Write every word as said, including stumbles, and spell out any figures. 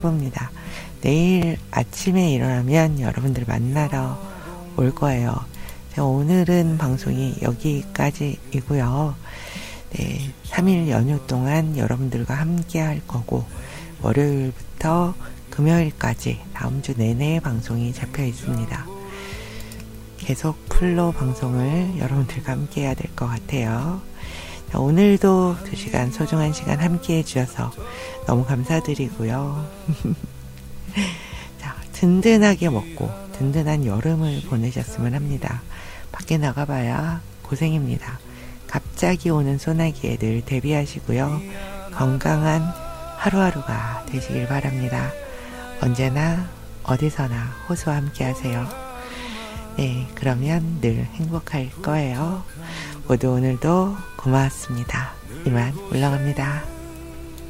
봅니다. 내일 아침에 일어나면 여러분들 만나러 올 거예요. 오늘은 방송이 여기까지이고요. 네, 삼 일 연휴 동안 여러분들과 함께 할 거고, 월요일부터 금요일까지 다음 주 내내 방송이 잡혀 있습니다. 계속 풀로 방송을 여러분들과 함께 해야 될 것 같아요. 자, 오늘도 두 시간 소중한 시간 함께 해주셔서 너무 감사드리고요. 자, 든든하게 먹고 든든한 여름을 보내셨으면 합니다. 밖에 나가봐야 고생입니다. 갑자기 오는 소나기에 늘 대비하시고요. 건강한 하루하루가 되시길 바랍니다. 언제나 어디서나 호수와 함께 하세요. 네, 그러면 늘 행복할 거예요. 모두 오늘도 고마웠습니다. 이만 물러갑니다.